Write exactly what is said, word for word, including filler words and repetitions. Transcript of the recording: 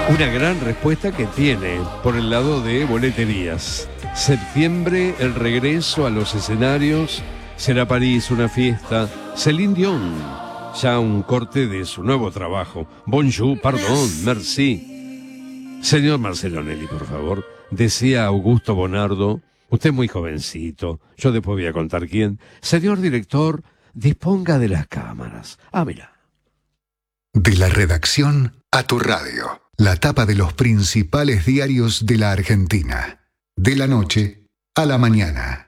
Una gran respuesta que tiene por el lado de boleterías. Septiembre, el regreso a los escenarios. Será París una fiesta. Céline Dion, ya un corte de su nuevo trabajo. Bonjour, pardon, merci. Señor Marcelo Nelly, por favor. Decía Augusto Bonardo, usted es muy jovencito, yo después voy a contar quién. Señor director, disponga de las cámaras. Ah, mira. De la redacción a tu radio. La tapa de los principales diarios de la Argentina. De la noche a la mañana.